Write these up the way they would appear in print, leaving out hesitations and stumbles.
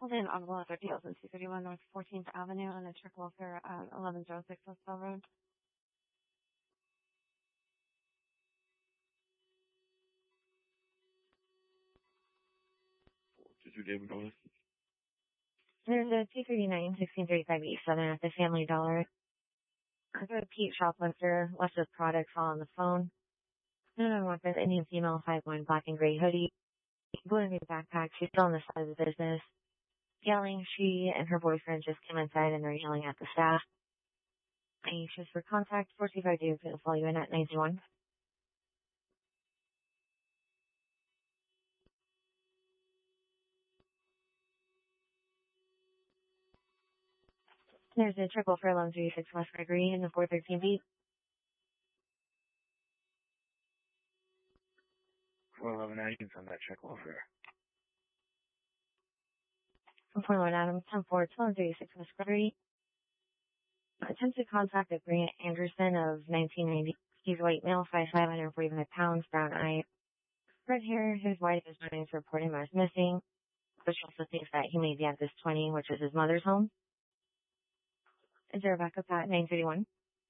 Called in on Audible other deals in 231 North 14th Avenue and a truck welfare at 1106 Westbell Road. Did you David Notice? There's a 239 1635 East Southern at the Family Dollar. A repeat shoplifter left with products all on the phone. No known weapon, Indian female, 5'1", black and gray hoodie, blue and green backpack. She's still on the side of the business. Yelling, she and her boyfriend just came inside and they're yelling at the staff. Anxious for contact, 425 Duke, it'll follow you in at 91. There's a triple for 1136 West Gregory in the 413 beat. 411 Adams on that check welfare. 41 Adams, 10-4, 1236 West Gregory. Attempted contact of Grant Anderson of 1990. He's white male, 5'5", 145 pounds, brown eye, red hair. His wife is trying to report him as missing, but she also thinks that he may be at this 20, which is his mother's home. Is there a backup at 931?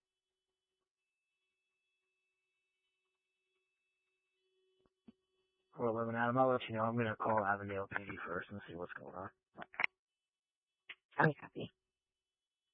Well, 11 Adam, I'll let you know. I'm going to call Avondale PD first and see what's going on. I'm happy.